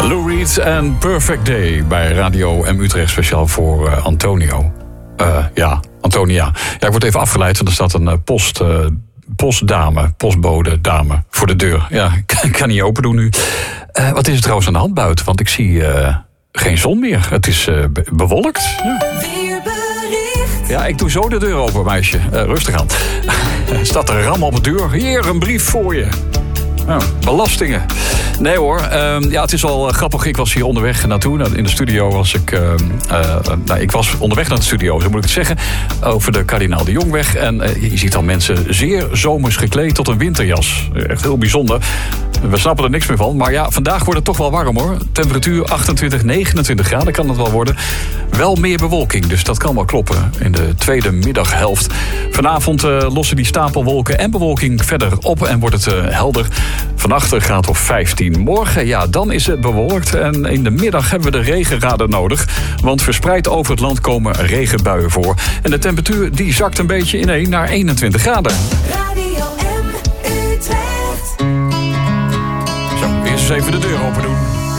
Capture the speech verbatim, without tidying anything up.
Lou Reed en Perfect Day bij Radio M Utrecht, speciaal voor uh, Antonio. Uh, ja, Antonia. Ja, ik word even afgeleid, want er staat een uh, post... Uh, postdame, postbode dame voor de deur. Ja, ik kan niet open doen nu. Uh, wat is er trouwens aan de hand buiten? Want ik zie uh, geen zon meer. Het is uh, be- bewolkt. Ja. Weerbericht. Ja, ik doe zo de deur open, meisje. Uh, rustig aan. Er staat een ram op de deur. Hier, een brief voor je. Nou, belastingen. Nee hoor, uh, ja, het is wel uh, grappig. Ik was hier onderweg naartoe. In de studio was ik... Uh, uh, nou, ik was onderweg naar de studio, zo moet ik het zeggen. Over de Kardinaal de Jongweg. En uh, je ziet al mensen zeer zomers gekleed tot een winterjas. Echt heel bijzonder. We snappen er niks meer van. Maar ja, vandaag wordt het toch wel warm hoor. Temperatuur achtentwintig, negenentwintig graden kan het wel worden. Wel meer bewolking, dus dat kan wel kloppen in de tweede middaghelft. Vanavond uh, lossen die stapelwolken en bewolking verder op en wordt het uh, helder. Vannacht een graad of vijftien. Morgen, ja, dan is het bewolkt. En in de middag hebben we de regenraden nodig. Want verspreid over het land komen regenbuien voor. En de temperatuur die zakt een beetje ineen naar eenentwintig graden. Radio M Utrecht. Zo, eerst eens even de deur open doen.